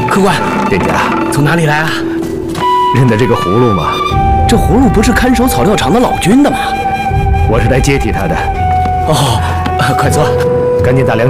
客官， 店家从哪里来啊？ 认得这个葫芦吗？ 这葫芦不是看守草料场的老君的吗？ 我是来接替他的。 哦，快坐， 赶紧打2